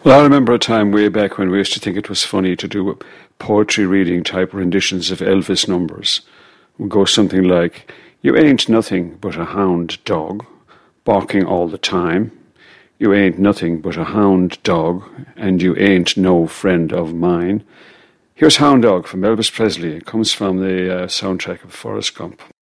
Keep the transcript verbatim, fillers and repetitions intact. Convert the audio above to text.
Well, I remember a time way back when we used to think it was funny to do poetry reading type renditions of Elvis numbers. It would go something like, "You ain't nothing but a hound dog, barking all the time. You ain't nothing but a hound dog, and you ain't no friend of mine." Here's Hound Dog from Elvis Presley. It comes from the uh, soundtrack of Forrest Gump.